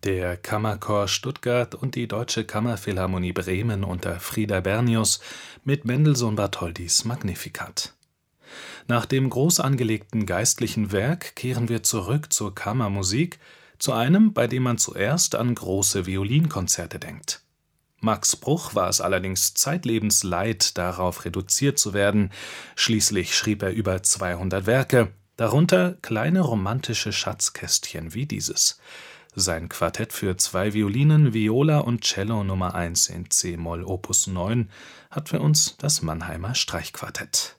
Der Kammerchor Stuttgart und die Deutsche Kammerphilharmonie Bremen unter Frieder Bernius mit Mendelssohn-Bartholdys Magnificat. Nach dem groß angelegten geistlichen Werk kehren wir zurück zur Kammermusik, zu einem, bei dem man zuerst an große Violinkonzerte denkt. Max Bruch war es allerdings zeitlebens leid, darauf reduziert zu werden. Schließlich schrieb er über 200 Werke, darunter kleine romantische Schatzkästchen wie dieses. Sein Quartett für 2 Violinen, Viola und Cello Nr. 1 in c-Moll Opus 9 hat für uns das Mannheimer Streichquartett.